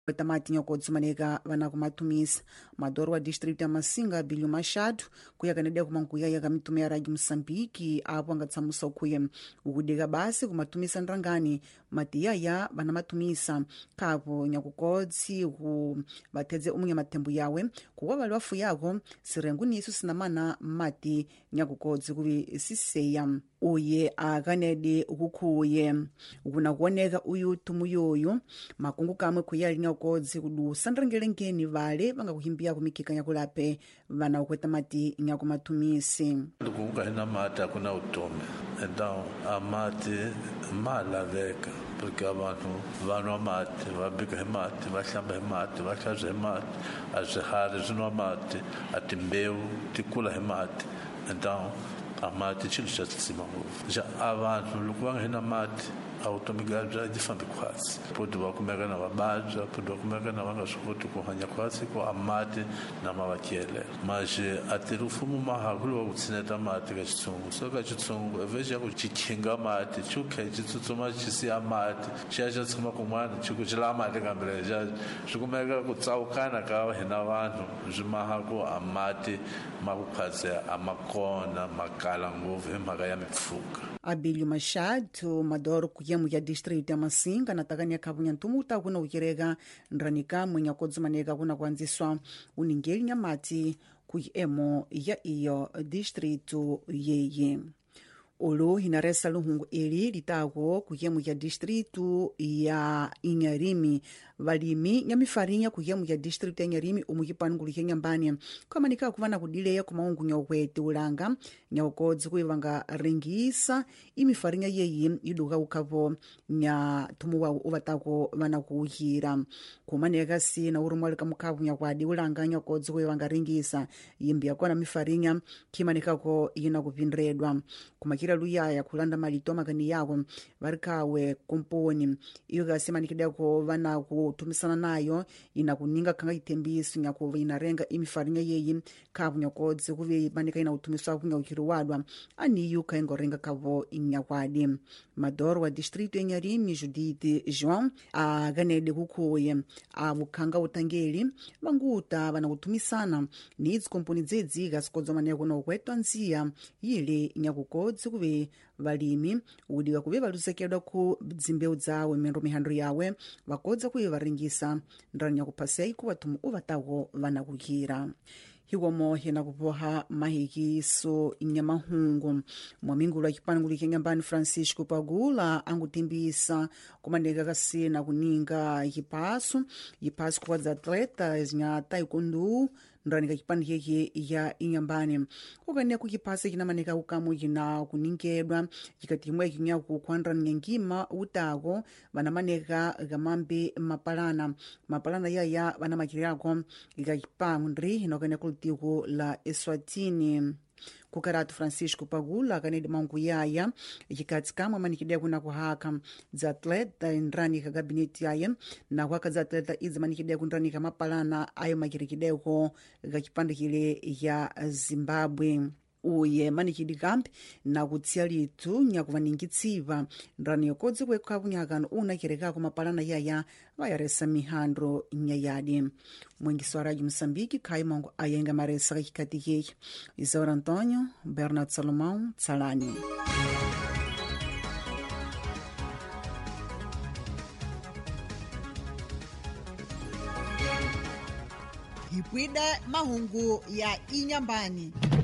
tamati nyakodzumaneka vana kumatumisa madoro wa district ya Masinga Bilio Machado kuyakanedea kumankuya yaka mitume ya Rádio Moçambique apo angatsamusa ukhuye ukudeka basi kumatumisa nrangani matiyaya vana matumisa kapo nyakukodzi ku batedze umunye matembu yawe kuwa vali wafu yako sirengu nisu sinamana mati nyakukodzi kuvi siseya uye akanedi ukukhuye kunakuoneka uyu tumuyoyo makungu kamwe kuyali nyakukodzi kudusa nrengelengeni vale vangakuhimbia kumikika nyakulape vana ukweta mati nyakumatumisi lukunga hina mati akuna utume então a mati malaveka porque abantu vanwa mati vabika hi mati vahlamba hi mati vahlaza hi mati azwihari zinwa mati atimbewu tikula hi mati então a mati chilo xa tsima ngopfu xa abantu loko va nga hina mati a vutomi bya byi fambi khwasi podi va kumeka na vababya podi va kumeka na va nga swi koti ku hanya khwasi ku a mati na mavakiyelela maxe a tiri mfumo mahakulu va ku tshineta mati ka xitshungu so ka xitshungu evexi ya ku xi khinga mati xi ku khe xi tsutsuma xi siya mati xi ya xa tshama kun'wana xi ku xi lava mati kambe lexa swi kumeka ku tsawukana ka hina vanhu swi maha ku a mati ma ku khwatseya a ma kona ma kala ngopfu hi mhaka ya mipfuka Bilio Machado madoro kuyemu ya district ya Masinga na takani ya kabunya ntumuta kuna ukirega ndranika mwenye kodzumaneka kuna kuanziswa uningeli nyamati kuyemo ya iyo district yeye ulu hinaresa luhungu ili litako kuyemu ya distritu ya Inyarimi valimi nyamifarinya kuyemu ya distritu ya Inyarimi umukipanu kulihe nyambani kwa manika kuvana kudileya kumaungu nyakwete ulanga nyakodzi kuivanga ringisa imifarinya yeyi iduka ukavo nya tumuwa uvatako vana kuhira kumaneka si na urumwalika mukavu nyakwadi ulanga nyakodzi kuivanga ringisa yimbi yakona mifarinya kimanikako ina kupindredwa kumakira luyaya kulanda malito makani yako varikawe komponi iyo kasimanikideko vana kutumisana nayo ina kuninga kanga itembisu nyakuva inarenga imifarinya yeyi kavu nyakodzi kuvi manika ina utumiswa kunya ukiruwadwa aniyu kaengorenga kavo inyakwadi madoro wa distritu ya Inyarimi Judith João aganede kukuye abukanga utangeli vanguta vana kutumisana nidzi komponi dzedzi kasikodzomania kuna ukwetwa nziya yile nyakukodzi kuvi valimi udiwa kuve valusekedwa ku dzimbewu dzawe mendo mihandro yawe vakodza kuve varingisa ndrani yakupasei ku vatumu uvatawo vana kuhira hiwomo hena kupoha mahikiso inyamahungu mwamingulu wa kipanu nyambani Francisco Pagula angutimbisa kumaneka kasina kuninga yipasu kuwadza atleta zinya taekwondo ndrani ka kipanu heki ya inyambani kukania kukipasa kinamaneka kukamu yina kuningedwa yikatimwe kinya kukwandra nyangima utako vanamaneka gamambe mapalana yaya vanamakiriako yikakipangu ndri hinokania kulitiku la Eswatini kukaratu Francisco Pagula kanedi mangu yaya yikati kamwe manikidea kuna kuhaka za atleta ndrani ka gabineti yaya na waka za atleta izi manikidea kundrani ka mapalana ayo makirikideko ka kipande kile ya Zimbabwe uye manikidi kampi na kutsia litu nyakuvaningitsiva ndrani yokodzi kwekavunyakano unakirekako mapalana yaya vayaresa mihandro nyayadi mwengisi wa Rádio Moçambique kaimongo ayenga maresa kakikati yeyi Isaura Antônio Bernardo Salomão Tsalani Hipwida mahungu ya Inyambani